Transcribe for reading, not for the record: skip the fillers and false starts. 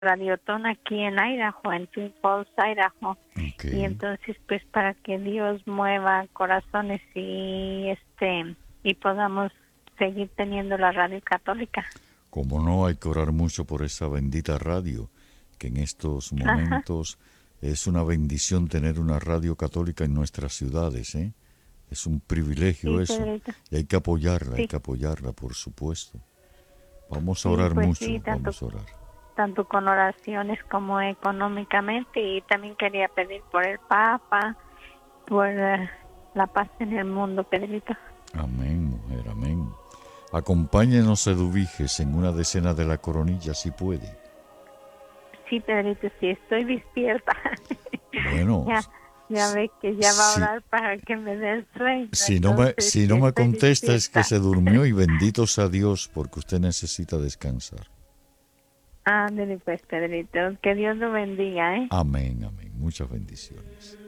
Radiotón aquí en Idaho, en Twin Falls, Idaho. Okay. Y entonces, pues, para que Dios mueva corazones y podamos seguir teniendo la radio católica. Como no, hay que orar mucho por esa bendita radio, que en estos momentos es una bendición tener una radio católica en nuestras ciudades, ¿eh? Es un privilegio Sí, eso. Pedrito. Y hay Sí. que apoyarla, por supuesto. Vamos a Sí, orar pues mucho, sí, vamos a orar. tanto con oraciones como económicamente. Y también quería pedir por el Papa, por la paz en el mundo, Pedrito. Amén, mujer, amén. Acompáñenos, Eduviges, en una decena de la coronilla, si puede. Sí, Pedrito, sí, estoy despierta. Bueno, ya ve que ya va a si, orar para que me dé el sueño. si no me Estoy contesta es que despierta. se durmió y bendito sea Dios porque usted necesita descansar. Ándale pues, Pedrito, que Dios lo bendiga, ¿eh? Amén, amén. Muchas bendiciones.